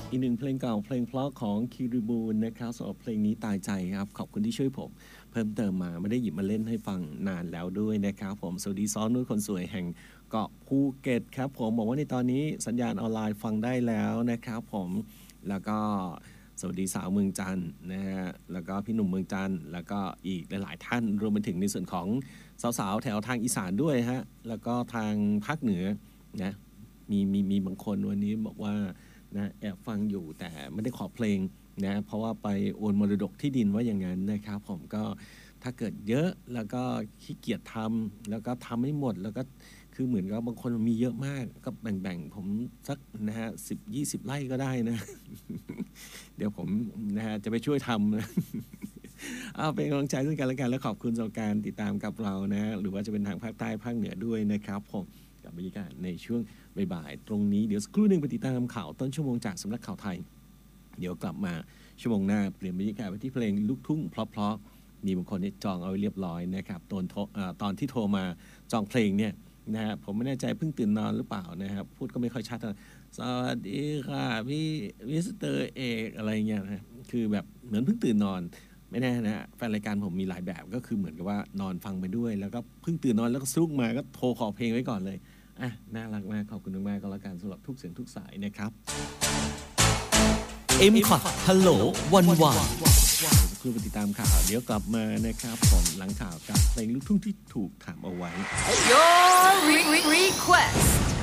อีกหนึ่งเพลงเก่าเพลงเพราะของคิริบูลนะครับสำหรับเพลงนี้ตายใจครับขอบคุณที่ช่วยผมเพิ่มเติมมาไม่ได้หยิบมาเล่นให้ฟังนานแล้วด้วยนะครับผมสวัสดีซ้อนนุ้ยคนสวยแห่งเกาะภูเก็ตครับผมบอกว่าในตอนนี้สัญญาณออนไลน์ฟังได้แล้วนะครับผมแล้วก็สวัสดีสาวเมืองจันทร์นะฮะแล้วก็พี่หนุ่มเมืองจันทร์แล้วก็อีกหลายๆท่านรวมไปถึงในส่วนของสาวๆแถวทางอีสานด้วยฮะแล้วก็ทางภาคเหนือนะมีบางคนวันนี้บอกว่านะแอบฟังอยู่แต่ไม่ได้ขอเพลงนะเพราะว่าไปโอนมรดกที่ดินว่าอย่างนั้นนะครับผมก็ถ้าเกิดเยอะแล้วก็ขี้เกียจทำแล้วก็ทำไม่หมดแล้วก็คือเหมือนกับบางคนมีเยอะมากก็แบ่งผมสักนะฮะ10-20 ไร่ก็ได้นะ เดี๋ยวผมนะฮะจะไปช่วยทำนะ เอาเป็นกำลังใจซึ่งกันและกันและขอบคุณสำหรับการติดตามกับเรานะหรือว่าจะเป็นทางภาคใต้ภาคเหนือด้วยนะครับผมกับบรรยากาศในช่วงบ่ายๆตรงนี้เดี๋ยวสักครู่หนึ่งไปติดตามข่าวต้นชั่วโมงจากสำนักข่าวไทยเดี๋ยวกลับมาชั่วโมงหน้าเปลี่ยนบรรยากาศไปที่เพลงลูกทุ่งเพราะๆมีบางคนจองเอาไว้เรียบร้อยนะครับตอนที่โทรมาจองเพลงเนี่ยนะฮะผมไม่แน่ใจเพิ่งตื่นนอนหรือเปล่านะครับพูดก็ไม่ค่อยชัดนะสวัสดีค่ะพี่มิสเตอร์เอกอะไรเงี้ยนะคือแบบเหมือนเพิ่งตื่นนอนไม่แน่นะแฟนรายการผมมีหลายแบบก็คือเหมือนกับว่านอนฟังไปด้วยแล้วก็เพิ่งตื่นนอนแล้วก็ซุกมาก็โทรขอเพลงไว้ก่อนเลยอ่ะน่ารักมากขอบคุณมากก็แล้วกันสำหรับทุกเสียงทุกสายนะครับ M-Cot ฮัลโหลวันวานครูไปติดตามข่าวเดี๋ยวกลับมานะครับผมหลังข่าวกับเพลงลูกทุ่งที่ถูกถามเอาไว้ Your request